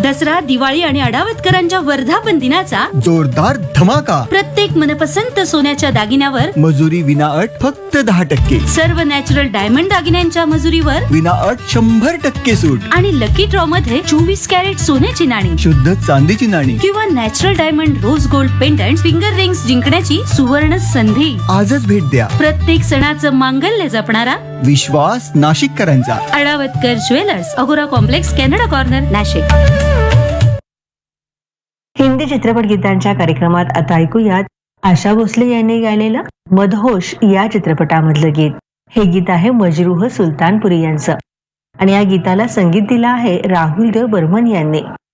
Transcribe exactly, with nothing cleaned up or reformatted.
दसरा, दिवाळी आणि अडावतकरांच्या वर्धापन दिनाचा जोरदार धमाका. प्रत्येक मनपसंत सोन्याच्या दागिन्यावर मजुरी विना अट फक्त दहा टक्के. सर्व नॅचरल डायमंड दागिन्यांच्या मजुरीवर विना अट शंभर टक्के सूट. आणि लकी ड्रॉ मध्ये चोवीस कॅरेट सोन्याची नाणी शुद्ध चांदीची नाणी किंवा natural diamond rose gold pendant finger rings जिंकण्याची सुवर्ण संधी. आजच भेट द्या. प्रत्येक सणाचं मांगल्य जपणारा विश्वास नाशिककरांचा. अडावतकर ज्वेलर्स, अगोरा complex, Canada corner, Nashik. Hindi चित्रपट गीतांच्या कार्यक्रमात आता ऐकूयात आशा भोसले यांनी गायलेलं मदहोश या चित्रपटामधलं गीत. हे गीत आहे मजरूह सुलतानपुरी यांचं आणि या गीताला संगीत दिलं आहे राहुल देव बर्मन यांनी.